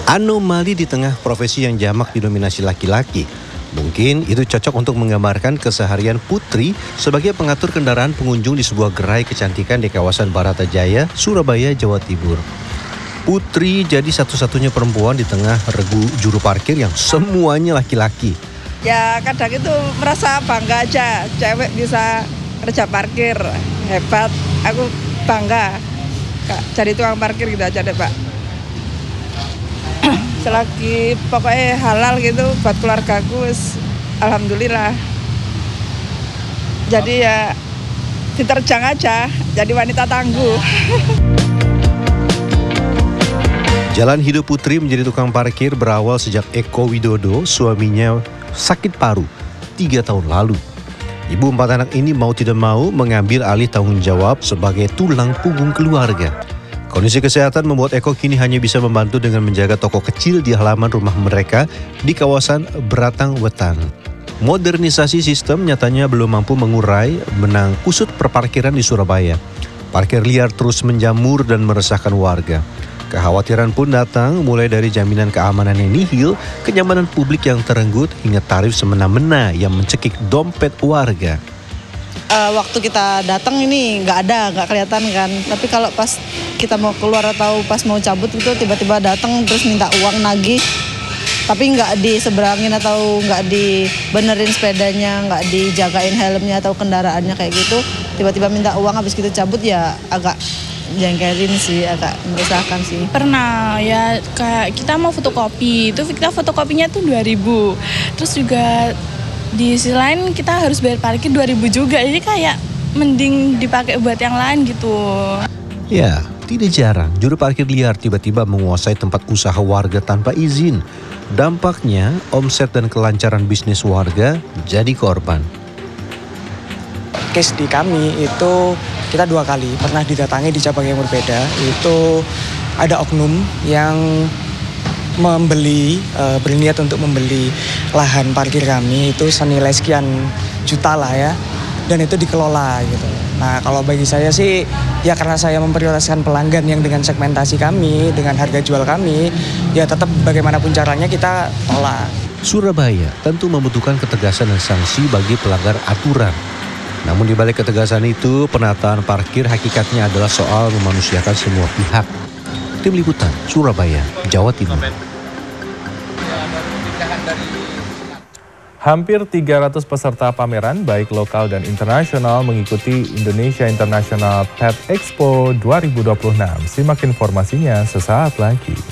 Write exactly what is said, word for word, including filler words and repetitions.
Anomali di tengah profesi yang jamak didominasi laki-laki. Mungkin itu cocok untuk menggambarkan keseharian Putri sebagai pengatur kendaraan pengunjung di sebuah gerai kecantikan di kawasan Baratajaya, Surabaya, Jawa Timur. Putri jadi satu-satunya perempuan di tengah regu juru parkir yang semuanya laki-laki. Ya kadang itu merasa bangga aja, cewek bisa kerja parkir, hebat. Aku bangga, Kak, jadi tukang parkir gitu aja deh, Pak. Selagi pokoknya halal gitu buat keluargaku, alhamdulillah. Jadi ya diterjang aja, jadi wanita tangguh. Jalan hidup Putri menjadi tukang parkir berawal sejak Eko Widodo, suaminya, sakit paru tiga tahun lalu. Ibu empat anak ini mau tidak mau mengambil alih tanggung jawab sebagai tulang punggung keluarga. Kondisi kesehatan membuat Eko kini hanya bisa membantu dengan menjaga toko kecil di halaman rumah mereka di kawasan Beratang Wetan. Modernisasi sistem nyatanya belum mampu mengurai benang kusut perparkiran di Surabaya. Parkir liar terus menjamur dan meresahkan warga. Kekhawatiran pun datang mulai dari jaminan keamanan yang nihil, kenyamanan publik yang terenggut, hingga tarif semena-mena yang mencekik dompet warga. Uh, waktu kita datang ini nggak ada, nggak kelihatan kan. Tapi kalau pas kita mau keluar atau pas mau cabut itu tiba-tiba datang terus minta uang nagih. Tapi nggak diseberangin atau nggak dibenerin sepedanya, nggak dijagain helmnya atau kendaraannya kayak gitu. Tiba-tiba minta uang habis gitu cabut, ya agak jengkelin sih, agak meresahkan sih. Pernah ya, kayak kita mau fotokopi, itu kita fotokopinya tuh dua ribu. Terus juga di sisi lain kita harus bayar parkir dua ribu juga, jadi kayak mending dipakai buat yang lain gitu. Ya, tidak jarang juru parkir liar tiba-tiba menguasai tempat usaha warga tanpa izin. Dampaknya, omset dan kelancaran bisnis warga jadi korban. Case di kami itu kita dua kali pernah didatangi di cabang yang berbeda. Itu ada oknum yang membeli, e, berniat untuk membeli lahan parkir kami itu senilai sekian juta lah ya, dan itu dikelola gitu. Nah kalau bagi saya sih ya karena saya memprioritaskan pelanggan yang dengan segmentasi kami, dengan harga jual kami, ya tetap bagaimanapun caranya kita tolak. Surabaya tentu membutuhkan ketegasan dan sanksi bagi pelanggar aturan. Namun di balik ketegasan itu, penataan parkir hakikatnya adalah soal memanusiakan semua pihak. Tim Liputan, Surabaya, Jawa Timur. Hampir tiga ratus peserta pameran baik lokal dan internasional mengikuti Indonesia International Pet Expo dua ribu dua puluh enam. Simak informasinya sesaat lagi.